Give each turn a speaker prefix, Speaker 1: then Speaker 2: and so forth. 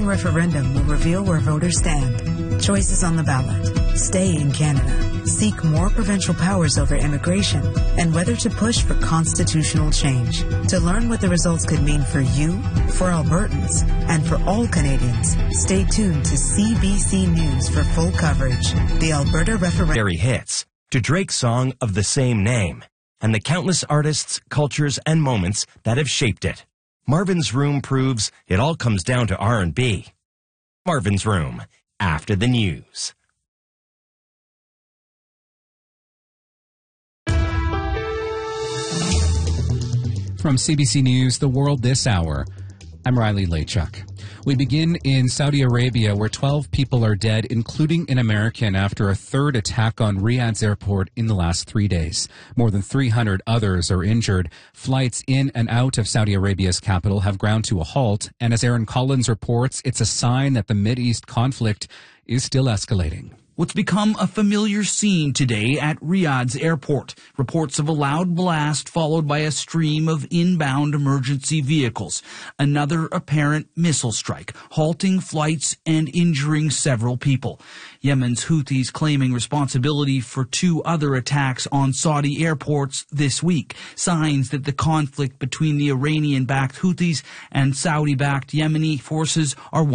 Speaker 1: upcoming referendum will reveal where voters stand. Choices on the ballot: stay in Canada, seek more provincial powers over immigration, and whether to push for constitutional change. To learn what the results could mean for you, for Albertans, and for all Canadians, stay tuned to CBC News for full coverage. The Alberta referendum
Speaker 2: hits to Drake's song of the same name and the countless artists, cultures, and moments that have shaped it. Marvin's Room proves it all comes down to R&B. Marvin's Room, after the news.
Speaker 3: From CBC News, The World This Hour, I'm Riley Lachuk. We begin in Saudi Arabia, where 12 people are dead, including an American, after a third attack on Riyadh's airport in the last 3 days. More than 300 others are injured. Flights in and out of Saudi Arabia's capital have ground to a halt, and as Aaron Collins reports, it's a sign that the Mideast conflict is still escalating.
Speaker 4: What's become a familiar scene today at Riyadh's airport. Reports of a loud blast followed by a stream of inbound emergency vehicles. Another apparent missile strike, halting flights and injuring several people. Yemen's Houthis claiming responsibility for 2 other attacks on Saudi airports this week. Signs that the conflict between the Iranian-backed Houthis and Saudi-backed Yemeni forces are